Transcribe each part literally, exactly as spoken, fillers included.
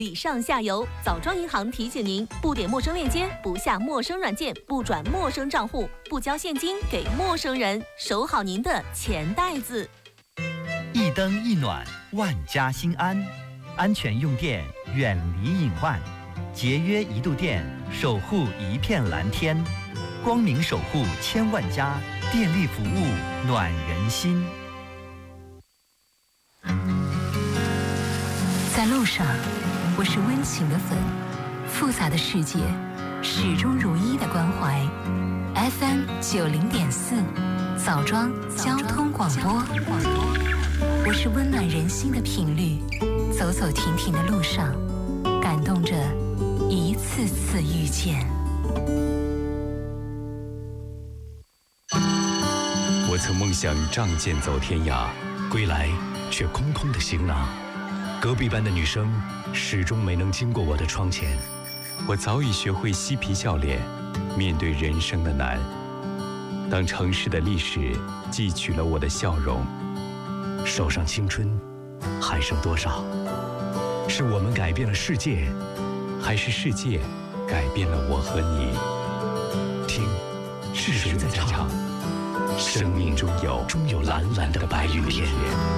礼上下游，枣庄银行提醒您：不点陌生链接，不下陌生软件，不转陌生账户，不交现金给陌生人，守好您的钱袋子。 一灯一暖，万家心安。安全用电，远离隐患；节约一度电，守护一片蓝天。光明守护千万家，电力服务暖人心。 在路上，我是温情的粉，复杂的世界，始终如一的关怀。F M 九零点四，枣庄交通广播。我是温暖人心的频率，走走停停的路上，感动着一次次遇见。 我曾梦想仗剑走天涯，归来却空空的行囊。隔壁班的女生始终没能经过我的窗前，我早已学会嬉皮笑脸，面对人生的难。当城市的历史汲取了我的笑容，手上青春还剩多少？是我们改变了世界，还是世界改变了我和你？听，是谁在唱？生命中有中有蓝蓝的白云天。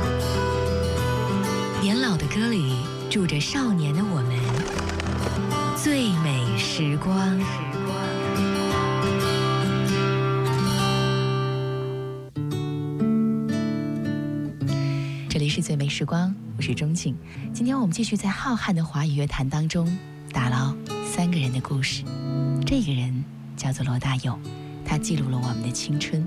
年老的歌里住着少年的我们，最美时光。这里是最美时光，我是钟静。今天我们继续在浩瀚的华语乐坛当中打捞三个人的故事。这个人叫做罗大佑，他记录了我们的青春。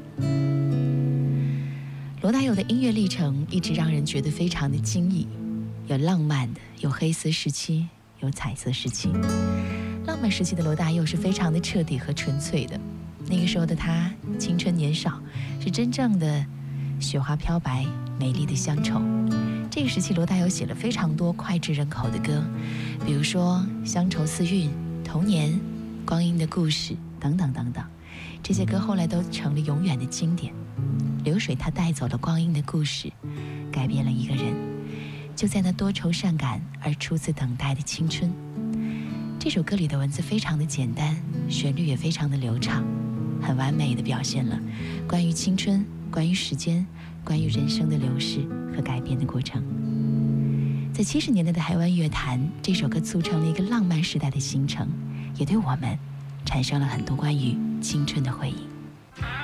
罗大佑的音乐历程一直让人觉得非常的惊异，有浪漫的，有黑色时期，有彩色时期。浪漫时期的罗大佑是非常的彻底和纯粹的，那个时候的他青春年少，是真正的雪花飘白，美丽的乡愁。这个时期罗大佑写了非常多脍炙人口的歌，比如说乡愁四韵、童年、光阴的故事等等等等。这些歌后来都成了永远的经典。流水它带走了光阴的故事，改变了一个人，就在那多愁善感而初次等待的青春。这首歌里的文字非常的简单，旋律也非常的流畅，很完美的表现了关于青春、关于时间、关于人生的流逝和改变的过程。在七十年代的台湾乐坛，这首歌促成了一个浪漫时代的形成，也对我们产生了很多关于青春的回忆。